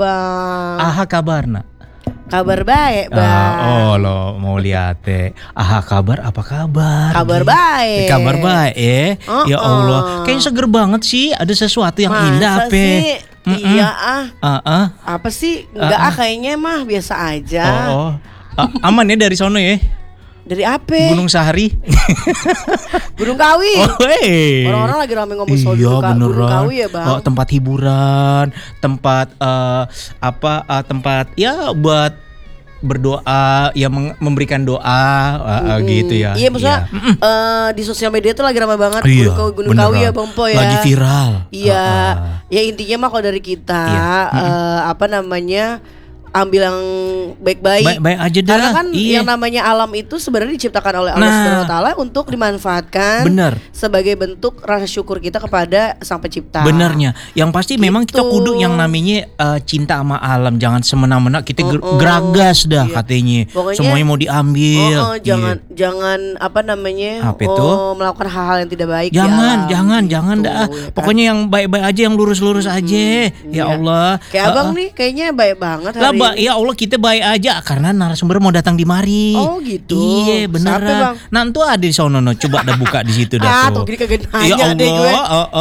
Bang? Aha kabarna. Kabar baik Bang. Oh lo mau lihat aha kabar apa kabar? Kabar baik. Kabar baik ya Allah. Kayaknya seger banget sih. Ada sesuatu yang indah apa? Sih? Iya Apa sih? Enggak kayaknya mah biasa aja. Aman ya dari sono ya. Dari apa? Gunung Sahari. Gunung Kawi. Orang-orang lagi rame ngomong soal Gunung Kawi ya Bang. Tempat hiburan, tempat tempat ya buat berdoa, ya memberikan doa gitu ya. Iya maksudnya di sosial media tuh lagi ramai banget Gunung Kawi ya Bang Po ya. Lagi viral. Iya. Ya intinya mah kalau dari kita ambil yang baik-baik. Baik aja dah. Karena kan yang namanya alam itu sebenarnya diciptakan oleh Allah Subhanahu wa taala untuk dimanfaatkan sebagai bentuk rasa syukur kita kepada Sang Pencipta. Benernya. Yang pasti memang kita kudu yang namanya cinta sama alam, jangan semena-mena kita geragas dah katanya. Pokoknya, semuanya mau diambil. Jangan melakukan hal-hal yang tidak baik. Jangan dah. Pokoknya yang baik-baik aja, yang lurus-lurus aja. Ya Allah. Kayak Abang nih kayaknya baik banget hari ya Allah kita baik aja karena narasumber mau datang di mari. Oh gitu. Iya beneran. Nah itu ada di sono coba dah buka di situ dah tuh. Tuh kagak nanya ya Allah. deh gue.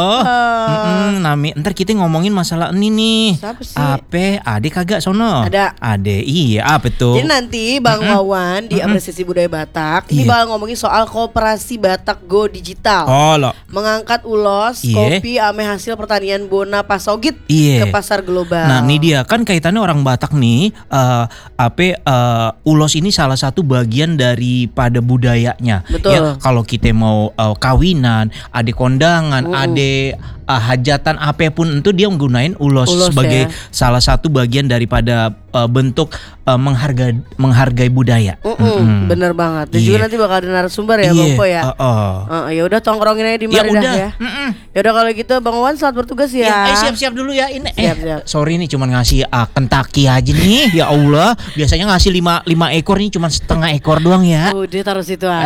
Ntar kita ngomongin masalah ini nih. Siapa sih? Apa? Ade kagak sono? Ada. Ade. Iya apa tuh? Jadi nanti Bang Wawan di Apresiasi Budaya Batak ini bakal ngomongin soal Koperasi Batak Go Digital. Mengangkat ulos kopi ame hasil pertanian Bona Pasogit ke pasar global. Nah ini dia kan kaitannya orang Batak nih. Ulos ini salah satu bagian daripada budayanya. Betul. Ya, kalau kita mau kawinan, ada kondangan, ada hajatan apapun itu dia menggunakan ulos sebagai salah satu bagian daripada bentuk menghargai budaya. Bener banget. Dan juga nanti bakal ada narasumber ya Bang Po ya. Ya udah tongkrongin aja di mari dah ya. Ya udah kalau gitu Bang Wawan selamat bertugas ya. Siap-siap dulu ya ini. Siap. Sorry nih cuman ngasih Kentucky aja nih. Ya Allah, biasanya ngasih 5 ekor nih cuman setengah ekor doang ya. Udah taruh situ aja.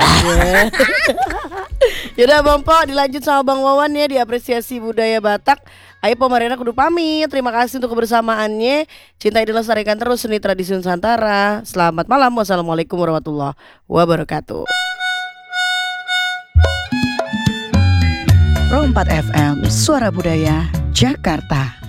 Yaudah Bang Po dilanjut sama Bang Wawan ya di Apresiasi Budaya Batak. Ayo pemerintah kudu pamit. Terima kasih untuk kebersamaannya. Cintai dan lestarikan terus seni tradisi Nusantara. Selamat malam. Wassalamualaikum warahmatullahi wabarakatuh. Pro 4 FM Suara Budaya Jakarta.